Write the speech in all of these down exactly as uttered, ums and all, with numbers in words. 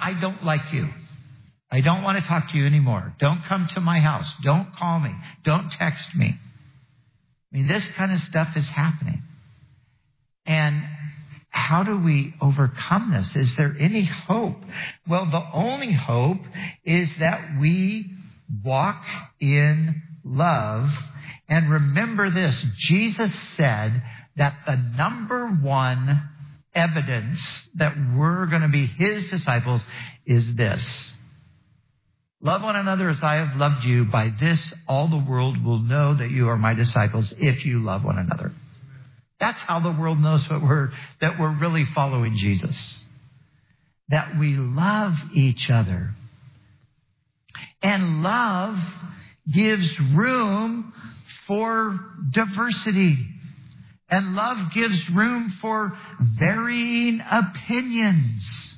I don't like you. I don't want to talk to you anymore. Don't come to my house. Don't call me. Don't text me. I mean, this kind of stuff is happening. And how do we overcome this? Is there any hope? Well, the only hope is that we walk in love. And remember this, Jesus said that the number one evidence that we're going to be his disciples is this. Love one another as I have loved you. By this, all the world will know that you are my disciples if you love one another. That's how the world knows what we're, that we're really following Jesus. That we love each other. And love gives room for diversity. And love gives room for varying opinions.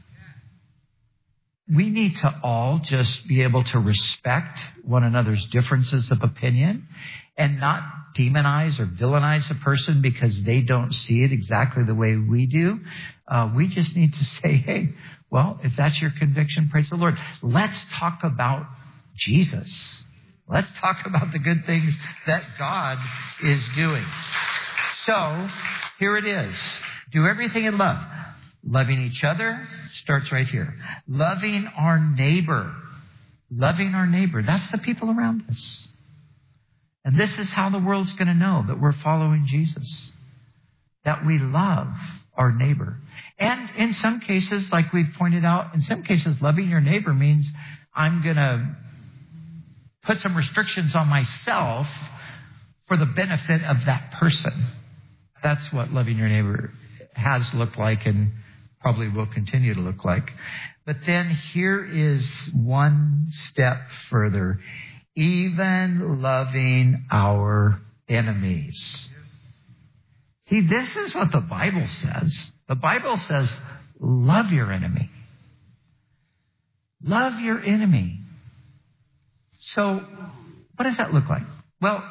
We need to all just be able to respect one another's differences of opinion and not demonize or villainize a person because they don't see it exactly the way we do. Uh, we just need to say, hey, well, if that's your conviction, praise the Lord. Let's talk about Jesus. Let's talk about the good things that God is doing. So here it is. Do everything in love. Loving each other starts right here. Loving our neighbor. Loving our neighbor. That's the people around us. And this is how the world's going to know that we're following Jesus. That we love our neighbor. And in some cases, like we've pointed out, in some cases, loving your neighbor means I'm going to put some restrictions on myself for the benefit of that person. That's what loving your neighbor has looked like and probably will continue to look like. But then here is one step further. Even loving our enemies. See, this is what the Bible says. The Bible says, love your enemy. Love your enemy. So, what does that look like? Well,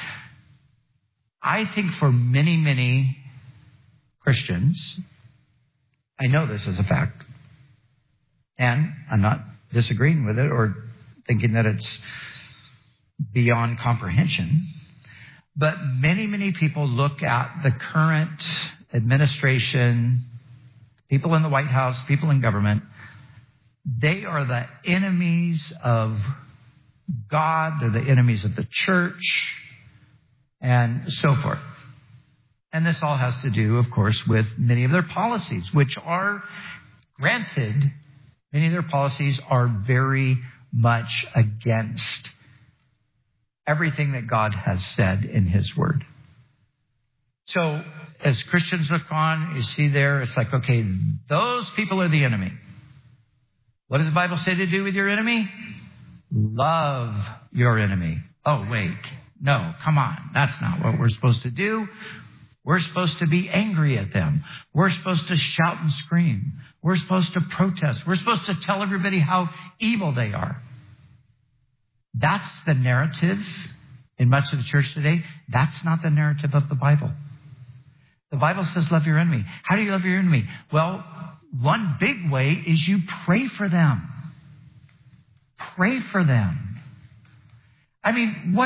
I think for many, many Christians, I know this is a fact. And I'm not disagreeing with it or thinking that it's beyond comprehension. But many, many people look at the current administration, people in the White House, people in government. They are the enemies of God. They're the enemies of the church and so forth. And this all has to do, of course, with many of their policies, which are granted. Many of their policies are very much against everything that God has said in his word. So as Christians look on, you see there, it's like, okay, those people are the enemy. What does the Bible say to do with your enemy? Love your enemy. Oh, wait. No, come on. That's not what we're supposed to do. We're supposed to be angry at them. We're supposed to shout and scream. We're supposed to protest. We're supposed to tell everybody how evil they are. That's the narrative in much of the church today. That's not the narrative of the Bible. The Bible says love your enemy. How do you love your enemy? Well, one big way is you pray for them. Pray for them. I mean, what...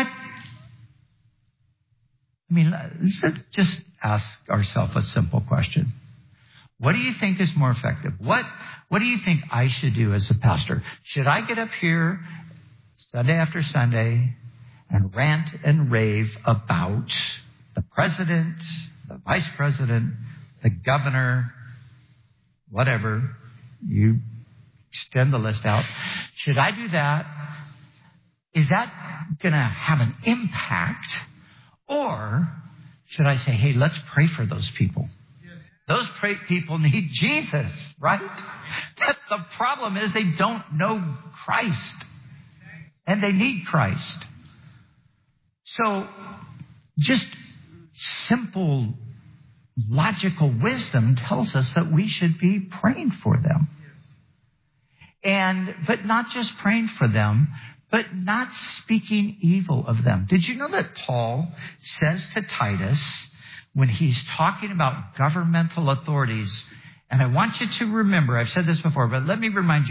I mean, let's just ask ourselves a simple question. What do you think is more effective? What, what do you think I should do as a pastor? Should I get up here Sunday after Sunday and rant and rave about the president, the vice president, the governor, whatever? You extend the list out. Should I do that? Is that going to have an impact? Or should I say, hey, let's pray for those people? Yes. Those pray- people need Jesus, right? That's the problem is they don't know Christ. And they need Christ. So just simple logical wisdom tells us that we should be praying for them. And, but not just praying for them, but not speaking evil of them. Did you know that Paul says to Titus, when he's talking about governmental authorities, and I want you to remember, I've said this before, but let me remind you,